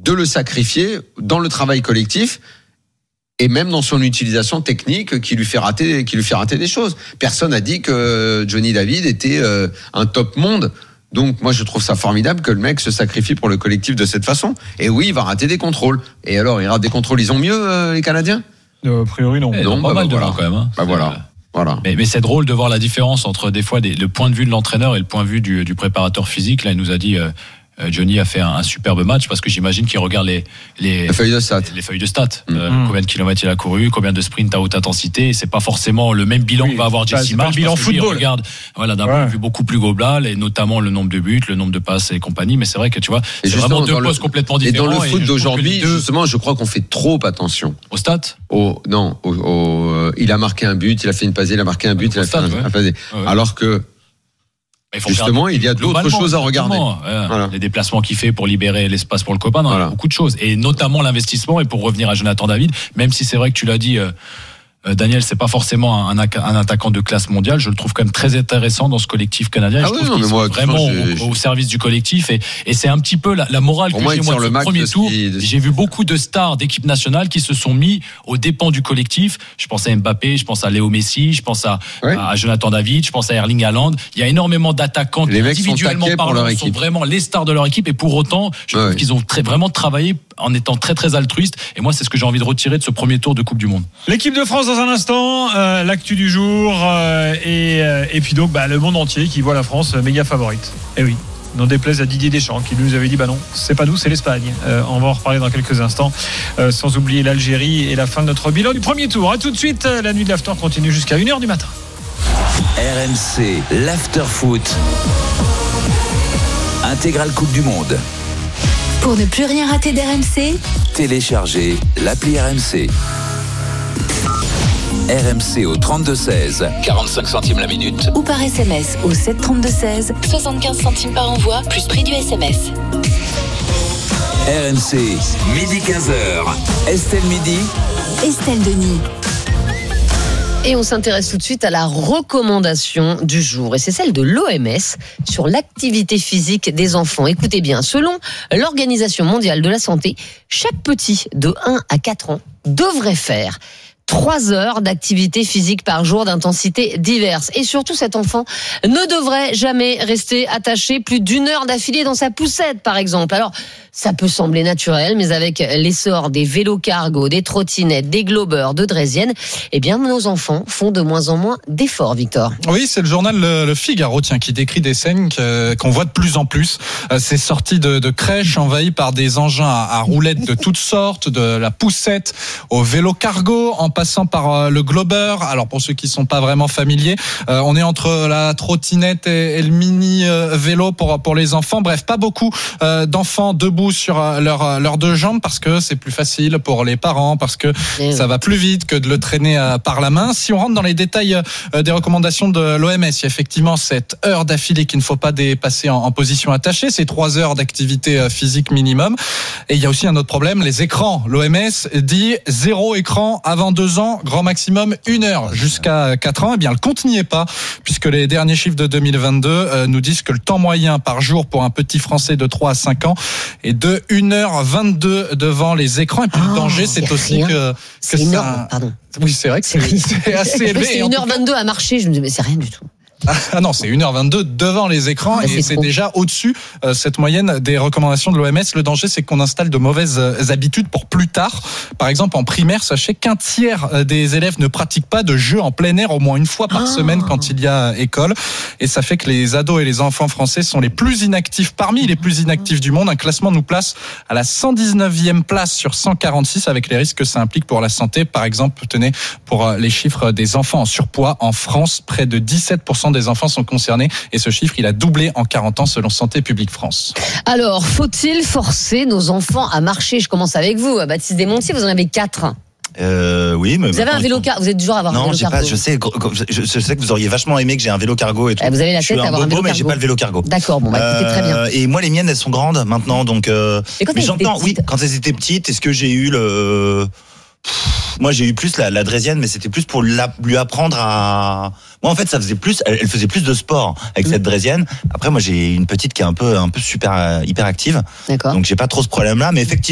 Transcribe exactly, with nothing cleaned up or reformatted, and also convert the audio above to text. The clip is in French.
de le sacrifier dans le travail collectif et même dans son utilisation technique qui lui fait rater, qui lui fait rater des choses. Personne n'a dit que Johnny David était euh, un top monde. Donc moi je trouve ça formidable que le mec se sacrifie pour le collectif de cette façon. Et oui, il va rater des contrôles. Et alors, il rate des contrôles, ils ont mieux euh, les Canadiens ? Euh, a priori non. Eh, non, pas bah, mal bah, de voilà. quand même. Hein. Bah voilà. Voilà. Mais, mais c'est drôle de voir la différence entre des fois des, le point de vue de l'entraîneur et le point de vue du, du préparateur physique. Là, il nous a dit euh, Johnny a fait un, un superbe match parce que j'imagine qu'il regarde les les, les feuilles de stats, les, les feuilles de stats. Mmh. Euh, combien de kilomètres il a couru, combien de sprints à haute intensité. Et c'est pas forcément le même bilan oui, que va avoir Jesse Marsh. Le bilan football. Il regarde, voilà, d'un ouais. point de vue beaucoup plus global et notamment le nombre de buts, le nombre de passes et compagnie. Mais c'est vrai que tu vois, et c'est vraiment deux le, postes complètement et différents. dans le foot et d'aujourd'hui, deux... justement, je crois qu'on fait trop attention aux stats. Au non, au, au, euh, il a marqué un but, il a fait une passe, il a marqué un but, il a fait un, ouais. un passe. Ouais. Alors que Il faut justement, il y a d'autres choses à regarder. Ouais, voilà. Les déplacements qu'il fait pour libérer l'espace pour le copain, voilà. il y a beaucoup de choses. Et notamment l'investissement. Et pour revenir à Jonathan David, même si c'est vrai que tu l'as dit, euh, Daniel, c'est pas forcément un, un attaquant de classe mondiale. Je le trouve quand même très intéressant dans ce collectif canadien. Ah je oui, trouve non, qu'ils mais sont moi, vraiment façon, au, au service du collectif. Et, et c'est un petit peu la, la morale pour que moi, j'ai il moi de tire ce le max premier de tour. ce qui... J'ai vu beaucoup de stars d'équipes nationales qui se sont mis aux dépens du collectif. Je pense à Mbappé, je pense à Léo Messi, je pense à, ouais. à Jonathan David, je pense à Erling Haaland. Il y a énormément d'attaquants qui individuellement parlant sont vraiment les stars de leur équipe. Et pour autant, je ouais. trouve qu'ils ont très, vraiment travaillé en étant très très altruistes. Et moi, c'est ce que j'ai envie de retirer de ce premier tour de Coupe du Monde. L'équipe de France dans un instant, euh, l'actu du jour euh, et, euh, et puis donc bah, le monde entier qui voit la France euh, méga favorite. Et oui, n'en déplaise à Didier Deschamps qui nous avait dit bah non, c'est pas nous, c'est l'Espagne. Euh, on va en reparler dans quelques instants, euh, sans oublier l'Algérie et la fin de notre bilan du premier tour. À tout de suite, la nuit de l'after continue jusqu'à une heure du matin. R M C, l'after foot. Intégrale Coupe du Monde. Pour ne plus rien rater d'R M C, téléchargez l'appli R M C. R M C au trente-deux seize, quarante-cinq centimes la minute. Ou par S M S au sept trente-deux seize, soixante-quinze centimes par envoi, plus prix du S M S. R M C, midi quinze heures. Estelle Midi. Estelle Denis. Et on s'intéresse tout de suite à la recommandation du jour. Et c'est celle de l'O M S sur l'activité physique des enfants. Écoutez bien, selon l'Organisation mondiale de la santé, chaque petit de un à quatre ans devrait faire trois heures d'activité physique par jour d'intensité diverse. Et surtout, cet enfant ne devrait jamais rester attaché plus d'une heure d'affilée dans sa poussette, par exemple. Alors, ça peut sembler naturel, mais avec l'essor des vélos cargo, des trottinettes, des globeurs, de draisiennes, eh bien, nos enfants font de moins en moins d'efforts, Victor. Oui, c'est le journal Le Figaro, tiens, qui décrit des scènes qu'on voit de plus en plus. Ces sorties de, de crèches envahies par des engins à, à roulettes de toutes sortes, de la poussette au vélo cargo, en passant par le globeur. Alors, pour ceux qui sont pas vraiment familiers, euh, on est entre la trottinette et, et le mini euh, vélo pour pour les enfants. Bref, pas beaucoup euh, d'enfants debout sur leurs leurs deux jambes parce que c'est plus facile pour les parents, parce que et ça oui. va plus vite que de le traîner euh, par la main. Si on rentre dans les détails euh, des recommandations de l'O M S, il y a effectivement cette heure d'affilée qu'il ne faut pas dépasser en, en position attachée. C'est trois heures d'activité euh, physique minimum. Et il y a aussi un autre problème, les écrans. L'O M S dit zéro écran avant deux ans, grand maximum une heure jusqu'à quatre ans. Eh bien, le compte n'y est pas, puisque les derniers chiffres de deux mille vingt-deux euh, nous disent que le temps moyen par jour pour un petit Français de trois à cinq ans est de une heure vingt-deux devant les écrans. Et puis oh, le danger, c'est, c'est aussi rien. que, que c'est ça... énorme, pardon. Oui, c'est vrai que c'est, c'est assez élevé. C'est une heure vingt-deux à marcher, je me dis, mais c'est rien du tout. Ah non, c'est une heure vingt-deux devant les écrans ah, et c'est, c'est déjà au-dessus euh, cette moyenne des recommandations de l'O M S. Le danger, c'est qu'on installe de mauvaises habitudes pour plus tard. Par exemple, en primaire, sachez qu'un tiers des élèves ne pratiquent pas de jeux en plein air au moins une fois par ah. semaine quand il y a école. Et ça fait que les ados et les enfants français sont les plus inactifs, parmi les plus inactifs du monde. Un classement nous place à la cent dix-neuvième place sur cent quarante-six avec les risques que ça implique pour la santé. Par exemple, tenez, pour les chiffres des enfants en surpoids en France, près de dix-sept pour cent des enfants sont concernés et ce chiffre il a doublé en quarante ans selon Santé publique France. Alors, faut-il forcer nos enfants à marcher ? Je commence avec vous, Baptiste Desmontiers, vous en avez quatre. Euh, oui, mais vous avez un vélo cargo, vous êtes du genre à avoir non, un vélo j'ai cargo. pas, je sais, je, je sais que vous auriez vachement aimé que j'ai un vélo cargo et tout. Eh, vous avez la tête d'avoir un, un vélo bobo, cargo. Mais j'ai pas le vélo cargo. D'accord, bon, bah écoutez, très bien. Euh, et moi, les miennes, elles sont grandes maintenant, donc. Euh, mais j'entends, oui, quand elles étaient petites, est-ce que j'ai eu le. Pff, moi, j'ai eu plus la, la draisienne, mais c'était plus pour la, lui apprendre à. Moi, en fait, ça faisait plus. Elle, elle faisait plus de sport avec mmh. cette draisienne. Après, moi, j'ai une petite qui est un peu, un peu super, hyper active. D'accord. Donc, j'ai pas trop ce problème-là, mais effectivement.